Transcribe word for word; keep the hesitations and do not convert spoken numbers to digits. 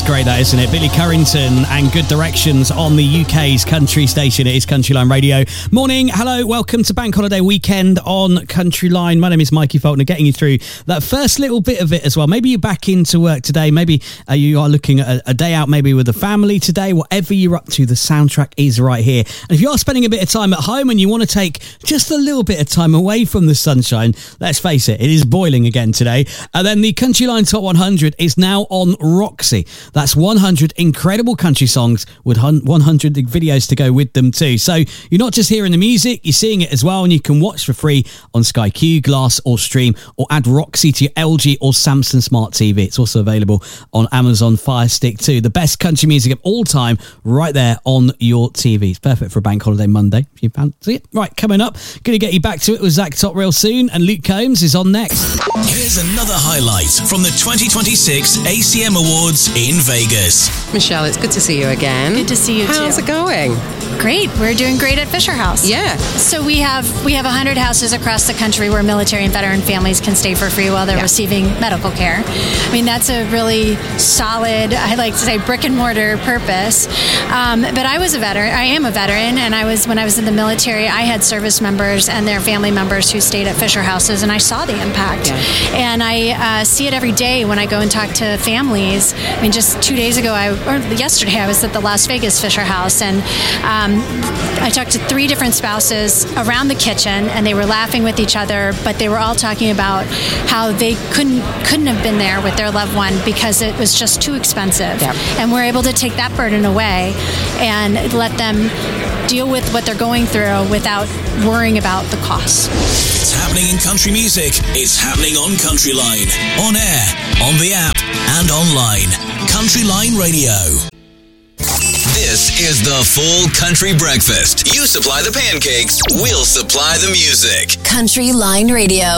great, that, isn't it? Billy Currington and Good Directions on the U K's country station. It is Countryline Radio. Morning, hello, welcome to Bank Holiday Weekend on Countryline. My name is Mikey Faulkner, getting you through that first little bit of it as well. Maybe you're back into work today. Maybe uh, you are looking at a, a day out, maybe with the family today. Whatever you're up to, the soundtrack is right here. And if you are spending a bit of time at home and you want to take just a little bit of time away from the sunshine, let's face it, it is boiling again today. And then the Countryline Top one hundred is now on Roxy. That's one hundred incredible country songs with one hundred videos to go with them too. So you're not just hearing the music, you're seeing it as well, and you can watch for free on Sky Q, Glass or Stream, or add Roxy to your L G or Samsung Smart T V. It's also available on Amazon Fire Stick too. The best country music of all time right there on your T V. It's perfect for a Bank Holiday Monday if you fancy it. Right, coming up, going to get you back to it with Zach Top real soon, and Luke Combs is on next. Here's another highlight from the twenty twenty-six A C M Awards in Vegas. Michelle, it's good to see you again. Good to see you too. How's it going? Great. We're doing great at Fisher House. Yeah. So we have we have one hundred houses across the country where military and veteran families can stay for free while they're yeah. receiving medical care. I mean, that's a really solid, I like to say, brick and mortar purpose. Um, but I was a veteran. I am a veteran, and I was when I was in the military, I had service members and their family members who stayed at Fisher Houses, and I saw the impact. Yeah. And I uh, see it every day when I go and talk to families. I mean, just two days ago, I or yesterday, I was at the Las Vegas Fisher House, and um, I talked to three different spouses around the kitchen, and they were laughing with each other, but they were all talking about how they couldn't couldn't have been there with their loved one because it was just too expensive. Yep. And we're able to take that burden away and let them deal with what they're going through without worrying about the costs. It's happening in country music. It's happening on Countryline. On air, on the app, and online. Countryline Radio. This is the Full Country Breakfast. You supply the pancakes, we'll supply the music. Countryline Radio.